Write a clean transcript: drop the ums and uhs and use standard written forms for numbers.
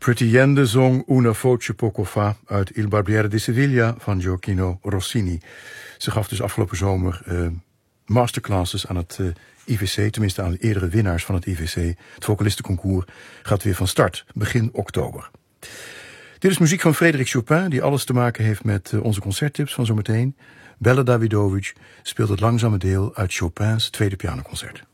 Pretty Yende zong Una voce poco fa uit Il Barbiere di Sevilla van Gioacchino Rossini. Ze gaf dus afgelopen zomer masterclasses aan het IVC, tenminste aan de eerdere winnaars van het IVC. Het vocalistenconcours gaat weer van start, begin oktober. Dit is muziek van Frédéric Chopin, die alles te maken heeft met onze concerttips van zometeen. Bella Davidovich speelt het langzame deel uit Chopins tweede pianoconcert.